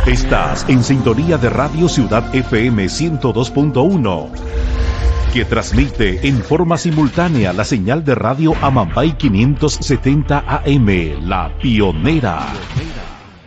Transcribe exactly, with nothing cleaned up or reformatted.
Estás en sintonía de Radio Ciudad F M ciento dos punto uno, que transmite en forma simultánea la señal de radio Amambay quinientos setenta A M, La Pionera.